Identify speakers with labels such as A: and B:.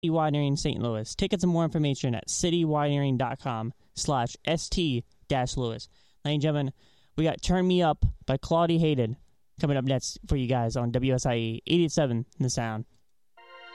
A: Winery in St. Louis. Tickets and more information at citywinery.com/st-louis. Ladies and gentlemen, we got Turn Me Up by Claudie Hayden coming up next for you guys on WSIE 88.7 The Sound.